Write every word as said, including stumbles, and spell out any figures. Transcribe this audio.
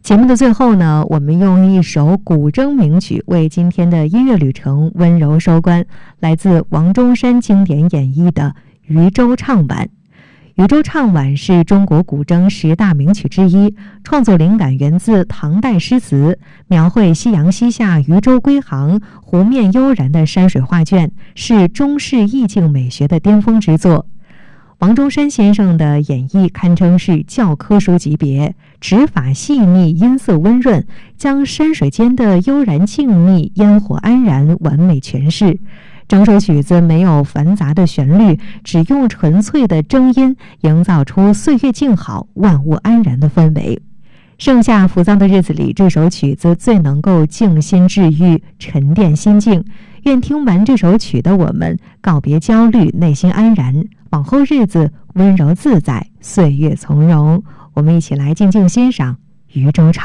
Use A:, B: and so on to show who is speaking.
A: 节目的最后呢，我们用一首古筝名曲为今天的音乐旅程温柔收官，来自王中山经典演绎的《渔舟唱晚》。《渔舟唱晚》是中国古筝十大名曲之一，创作灵感源自唐代诗词，描绘夕阳西下、渔舟归航、湖面悠然的山水画卷，是中式意境美学的巅峰之作。王中山先生的演绎堪称是教科书级别，指法细腻，音色温润，将山水间的悠然静谧、烟火安然完美诠释。整首曲子没有繁杂的旋律，只用纯粹的筝音营造出岁月静好、万物安然的氛围。盛夏浮躁的日子里，这首曲子最能够静心治愈、沉淀心境。愿听完这首曲的我们告别焦虑，内心安然，往后日子温柔自在，岁月从容。我们一起来静静欣赏《渔舟唱》。